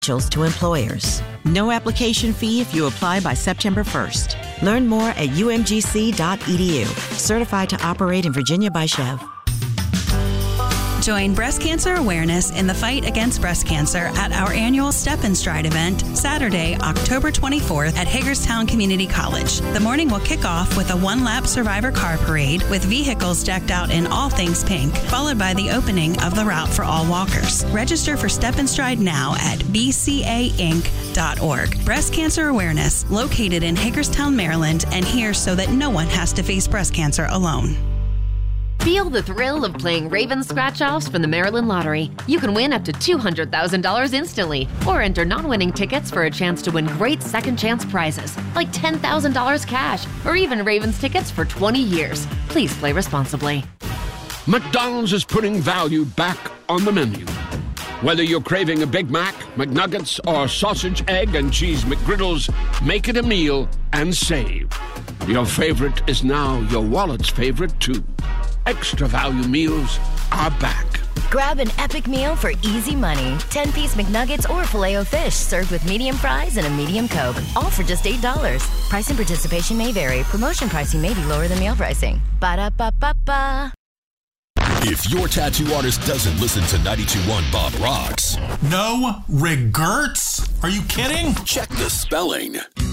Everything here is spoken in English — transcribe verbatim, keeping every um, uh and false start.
to employers. No application fee if you apply by September first. Learn more at u m g c dot e d u. Certified to operate in Virginia by Chev. Join breast cancer awareness in the fight against breast cancer at our annual Step and Stride event, Saturday, October twenty-fourth at Hagerstown Community College. The morning will kick off with a one-lap survivor car parade with vehicles decked out in all things pink, followed by the opening of the route for all walkers. Register for Step and Stride now at b c a inc dot org. Breast cancer awareness, located in Hagerstown, Maryland, and here so that no one has to face breast cancer alone. Feel the thrill of playing Ravens scratch-offs from the Maryland Lottery. You can win up to two hundred thousand dollars instantly, or enter non-winning tickets for a chance to win great second-chance prizes, like ten thousand dollars cash, or even Ravens tickets for twenty years. Please play responsibly. McDonald's is putting value back on the menu. Whether you're craving a Big Mac, McNuggets, or sausage, egg, and cheese McGriddles, make it a meal and save. Your favorite is now your wallet's favorite, too. Extra value meals are back. Grab an epic meal for easy money. ten-piece McNuggets or Filet-O-Fish served with medium fries and a medium Coke. All for just eight dollars. Price and participation may vary. Promotion pricing may be lower than meal pricing. Ba-da-ba-ba-ba. If your tattoo artist doesn't listen to ninety-two point one Bob Rocks. No regrets? Are you kidding? Check the spelling.